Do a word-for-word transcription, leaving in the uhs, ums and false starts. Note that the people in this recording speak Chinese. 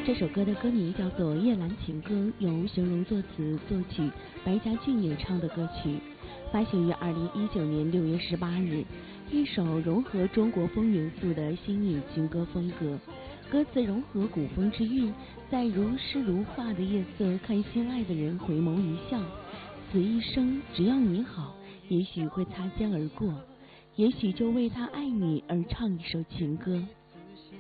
这首歌的歌名叫做《夜阑情歌》，由熊荣作词作曲，白家俊演唱的歌曲，发行于二零一九年六月十八日。一首融合中国风元素的新颖情歌风格，歌词融合古风之韵，在如诗如画的夜色，看心爱的人回眸一笑。此一生只要你好，也许会擦肩而过，也许就为他爱你而唱一首情歌。